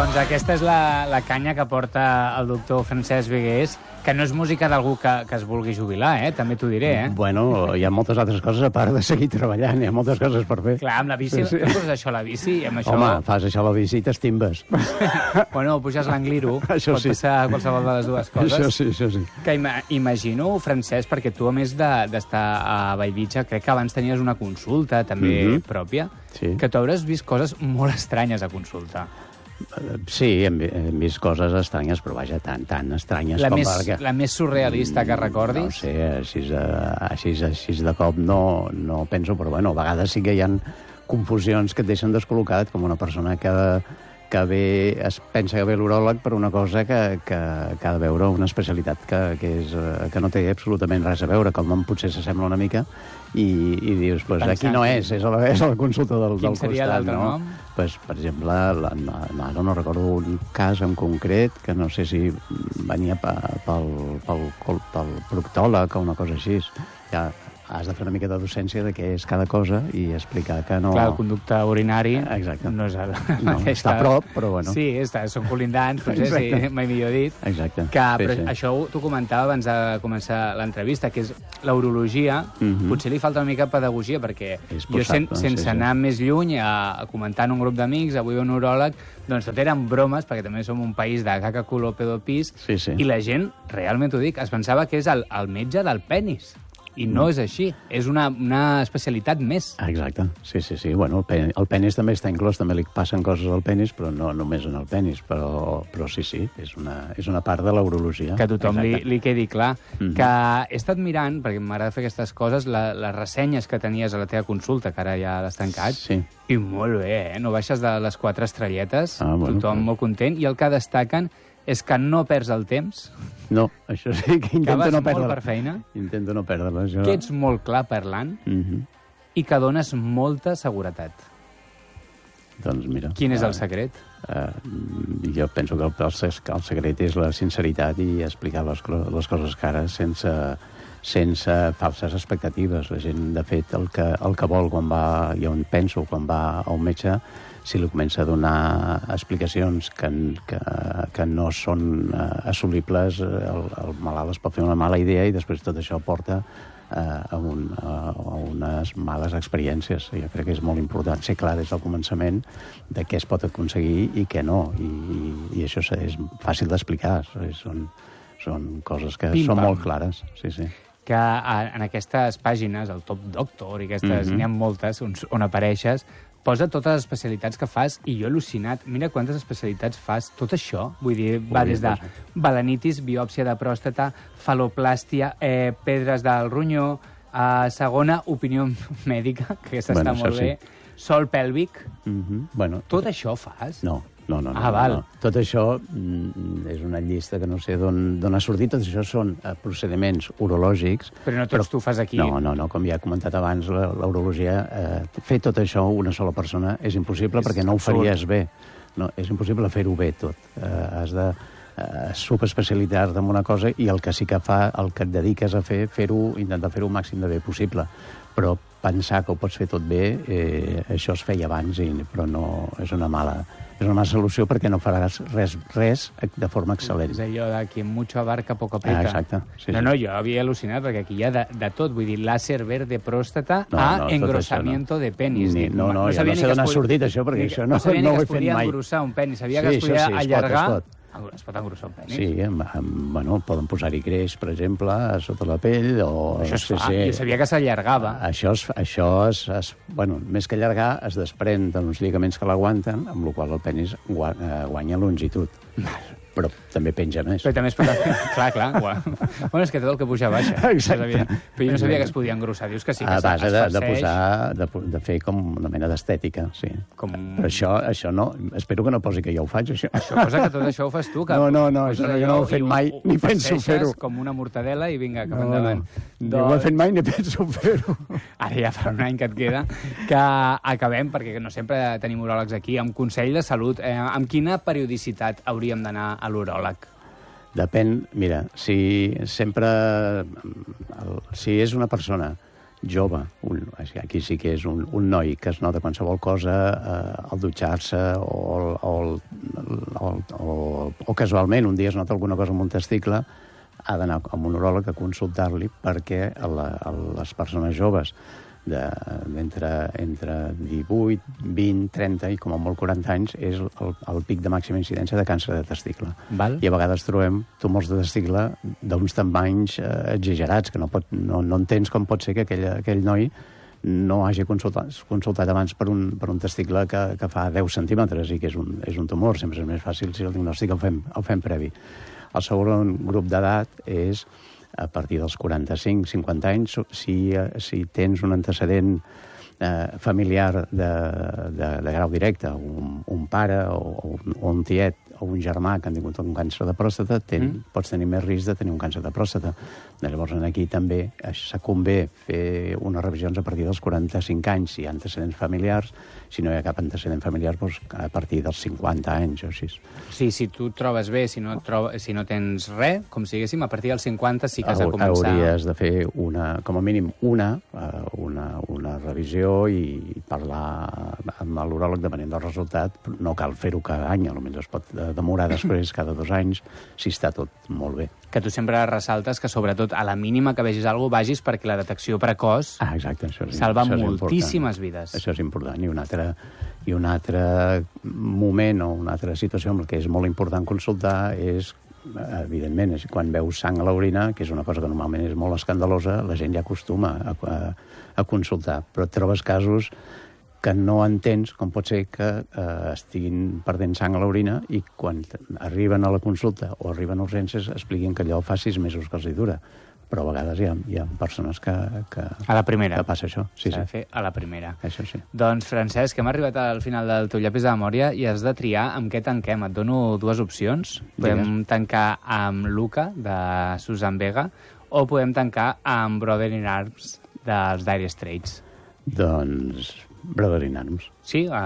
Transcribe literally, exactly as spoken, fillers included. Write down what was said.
Doncs aquesta és la, la canya que porta el doctor Francesc Vigués, que no és música d'algú que, que es vulgui jubilar, eh? També t'ho diré, eh? Bueno, hi ha moltes altres coses, a part de seguir treballant, hi ha moltes coses per fer. Clar, amb la bici, sí, sí. Tu poses això a la bici i amb això... Home, fas això a la bici i t'estimbes. Bueno, puges l'angliro, Això pot sí. passar qualsevol de les dues coses. Això sí, això sí. Que ima imagino, Francesc, perquè tu, a més d'estar a Bellvitge, crec que abans tenies una consulta també Mhm. pròpia, Sí. que tu hauràs vist coses molt estranyes a consulta. Sí, hem, hem vist coses estranyes, però vaja, tan, tan estranyes La com més, perquè... la més surrealista que recordis? No sé, així, així, així de cop no, no penso, però bueno, a vegades sí que hi ha confusions que et deixen descol·locat, com una persona que, que ve, es pensa que ve l'uròleg per una cosa que, que, que ha de veure una especialitat que, que, és, que no té absolutament res a veure, com potser s'assembla una mica, i, i dius, pues, aquí no és, és a la, és a la consulta del, Quin del costat. seria l'altre no? nom? Pues, per exemple, la, no, no, no recordo un cas en concret, que no sé si venia pel, pel, pel, pel proctòleg o una cosa així. Ja has de fer una mica de docència de què és cada cosa i explicar que no... Clar, el conducte urinari Exacte. no és el, No, aquesta... està a prop, però bueno. Sí, està, són colindants, potser sí, mai millor dit. Exacte. Que, Sí, però sí. això t'ho comentava abans de començar l'entrevista, que és la urologia, Mhm. potser li falta una mica de pedagogia, perquè És jo, sen, possible, sense sí, sí. anar més lluny, a, a comentar en un grup d'amics, avui un uròleg, doncs tot eren bromes, perquè també som un país de caca, culo, pedo, pis, Sí, sí. i la gent, realment t'ho dic, es pensava que és el, el metge del penis. I no és així, és una, una especialitat més. Exacte, sí, sí, sí. Bueno, el, pen, el penis també està inclòs, també li passen coses al penis, però no només en el penis, però, però sí, sí, és una, és una part de la urologia. Que a tothom li, Exacte. li quedi clar. Mhm. Que he estat mirant, perquè m'agrada fer aquestes coses, la, les ressenyes que tenies a la teva consulta, que ara ja l'has tancat, Sí. i molt bé, eh? No baixes de les quatre estrelletes, Ah, bueno, tothom però- molt content, i el que destaquen és que no perds el temps, No, això sí que intento vas no molt perdre. per feina, Intento no perdre-la, això. que ets molt clar parlant Mhm. i que dones molta seguretat. Doncs mira... Quin és el eh, secret? Eh, jo penso que el, el, ses- el secret és la sinceritat i explicar les, clo- les coses cares sense, sense falses expectatives. La gent, de fet, el que, el que vol quan va, jo en penso, quan va a un metge, si li comença a donar explicacions que, que, que no són eh, assolibles, eh, el, el malalt es pot fer una mala idea i després tot això porta eh, a, un, a, a unes males experiències. Jo crec que és molt important ser clar des del començament de què es pot aconseguir i què no. I, i, i això és, és fàcil d'explicar. Són, són coses que Pim, són pam. molt clares. Sí, sí. Que a, en aquestes pàgines, el Top Doctor i aquestes, Mhm. n'hi ha moltes, on, on apareixes, posa totes les especialitats que fas i jo he al·lucinat. Mira quantes especialitats fas. Tot això, vull dir, va Ui, des de doncs. balanitis, biòpsia de pròstata, faloplàstia, eh, pedres del ronyó, eh, segona opinió mèdica, que aquesta Bueno, està molt això sí. bé, sol pèlvic. Mhm. Bueno, Tot això fas? No, no, no. no Ah, val. No. Tot això mm, és una llista que no sé d'on ha sortit. Tot això són eh, procediments urològics. Però no tots tu fas aquí. No, no, no. Com ja he comentat abans, la, la urologia, eh, fer tot això una sola persona és impossible És perquè no ho absurd. faries bé. No, és impossible fer-ho bé tot. Eh, has de eh, subespecialitzar-te en una cosa i el que sí que fa, el que et dediques a fer, fer-ho, intentar fer-ho el màxim de bé possible. Però pensar que ho pots fer tot bé, eh, això es feia abans, i, però no és una mala... És una mala solució perquè no faràs res, res de forma excel·lent. És allò de qui mucho abarca poco Ah, aprieta. exacte. Sí, no, sí. no, jo havia al·lucinat perquè aquí hi ha de, de tot. Vull dir, láser verde pròstata No, a no, tot engrosamiento això no. de penis. Ni- no, no, jo sabia no sé ni que d'on es ha pod- sortit això, perquè ni- això no- sabia ni no ho que he es fet podia mai. engrossar un penis. Sabia Sí, que es això podia sí, es pot, es allargar... pot. Es pot engrossar un penis? Sí, amb, amb, bueno, poden posar-hi greix, per exemple, a sota la pell, o... Això es sí, fa. sí. Jo sabia que s'allargava. Això, es, això es, es, bueno, més que allargar, es desprèn d'uns lligaments que l'aguanten, amb la qual el penis gua, eh, guanya longitud. Però també penja més. Però també es pot... clar, clar. Guau. Bueno, és que tot el que puja baixa. Exacte. Això és evident. Però jo no sabia que es podia engrossar. Dius que sí, que A base es de, de, farceix. posar, de, po- de fer com una mena d'estètica, sí. Com- Però això, això no... Espero que no posi que jo ho faig, això. Això posa que tot això ho fas tu. Que No, no, no, poses això jo allò no ho he fet i mai, ni penso farceixes fer-ho. com una mortadela i vinga, cap No, endavant. no. Ni ho he fet mai ni penso fer-ho. Ara ja farà un any que et queda, que acabem, perquè no sempre tenim uròlegs aquí, amb consell de salut. Eh, amb quina periodicitat hauríem d'anar a l'uròleg? Depèn, mira, si sempre... El, si és una persona jove, un, aquí sí que és un, un noi que es nota qualsevol cosa eh, al dutxar-se o, o, o, o, o casualment un dia es nota alguna cosa amb un testicle, ha d'anar amb un uròleg a consultar-li perquè a, la, a les persones joves d'entre entre divuit, vint, trenta i com a molt quaranta anys és el, el pic de màxima incidència de càncer de testicle. Val. I a vegades trobem tumors de testicle d'uns tamanys eh, exagerats, que no, pot, no, no entens com pot ser que aquell, aquell noi no hagi consultat, consultat abans per un, per un testicle que, que fa deu centímetres i que és un, és un tumor. Sempre és més fàcil si el diagnòstic el fem, el fem previ. El segon grup d'edat és a partir dels quaranta-cinc cinquanta anys, si, si tens un antecedent eh, familiar de, de, de grau directe, un, un pare o, o un tiet o un germà que han tingut un càncer de pròstata, ten, mm. pots tenir més risc de tenir un càncer de pròstata. Llavors, aquí també s'ha convé fer unes revisions a partir dels quaranta-cinc anys, si hi ha antecedents familiars. Si no hi ha cap antecedent familiar, doncs a partir dels cinquanta anys o així. Sí, si tu et trobes bé, si no, et troba, si no tens res, com si diguéssim, a partir dels cinquanta sí que has de començar... Hauries de fer, una, com a mínim, una, una, una revisió i parlar amb l'uròleg depenent del resultat. No cal fer-ho cada any, potser es pot demorar després cada dos anys, si està tot molt bé. Que tu sempre ressaltes que, sobretot, a la mínima que vegis alguna cosa, vagis perquè la detecció precoç ah, exacte, això és, salva això és moltíssimes important. vides. Això és important. I un altre, i un altre moment o una altra situació amb la que és molt important consultar és, evidentment, és quan veus sang a l'orina, que és una cosa que normalment és molt escandalosa, la gent ja acostuma a, a, a consultar. Però et trobes casos que no entens com pot ser que eh, estiguin perdent sang a l'orina i quan arriben a la consulta o arriben a urgències expliquin que allò fa sis mesos que els hi dura. Però a vegades hi ha, hi ha persones que, que... A la primera. Que passa això. Sí, S'ha sí. de fer a la primera. Això sí. Doncs, Francesc, hem arribat al final del teu llapis de memòria i has de triar amb què tanquem. Et dono dues opcions. Podem Digues. tancar amb Luca, de Susan Vega, o podem tancar amb Brother in Arms, dels Dire Straits. Doncs... Brother in Arms. Sí?